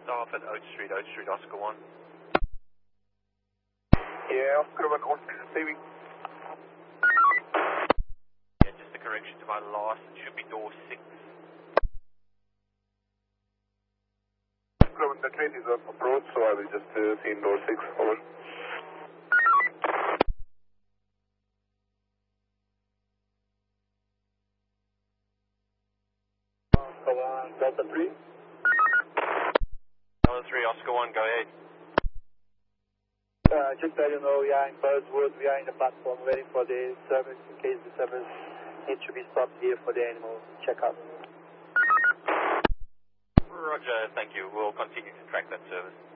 staff at Oak Street, Oscar 1. Yeah, Oscar 1, receiving. Yeah, just a correction to my last, it should be door 6. Oscar 1, the train is on approach, so I will just see in door 6, over. Oscar 1, Delta 3. Delta 3, Oscar 1, go ahead. Just so you know, we are in Buzzwood, we are in the platform waiting for the service in case the service needs to be stopped here for the animal checkup. Roger, thank you. We'll continue to track that service.